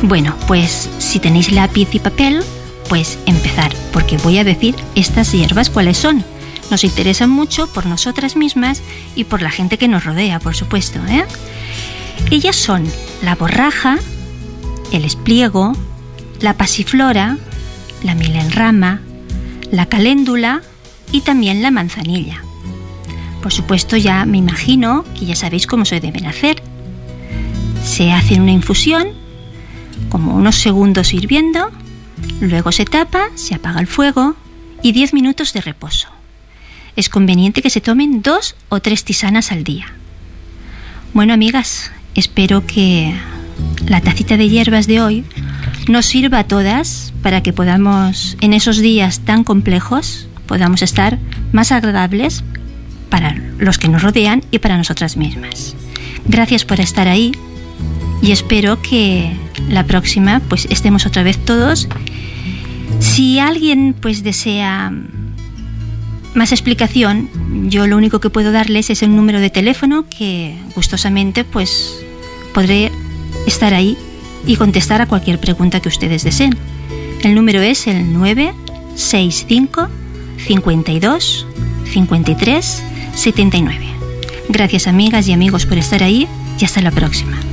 Bueno, pues si tenéis lápiz y papel, pues empezar, porque voy a decir estas hierbas cuáles son. Nos interesan mucho por nosotras mismas y por la gente que nos rodea, por supuesto, ¿eh? Ellas son la borraja, el espliego, la pasiflora, la milenrama, la caléndula y también la manzanilla. Por supuesto, ya me imagino que ya sabéis cómo se deben hacer. Se hace una infusión, como unos segundos hirviendo, luego se tapa, se apaga el fuego y 10 minutos de reposo. Es conveniente que se tomen 2 o 3 tisanas al día. Bueno, amigas, espero que la tacita de hierbas de hoy nos sirva a todas para que podamos, en esos días tan complejos, podamos estar más agradables para los que nos rodean y para nosotras mismas. Gracias por estar ahí y espero que la próxima pues estemos otra vez todos. Si alguien pues desea más explicación, yo lo único que puedo darles es el número de teléfono que gustosamente pues podré estar ahí y contestar a cualquier pregunta que ustedes deseen. El número es el 965 52 53 79. Gracias, amigas y amigos, por estar ahí y hasta la próxima.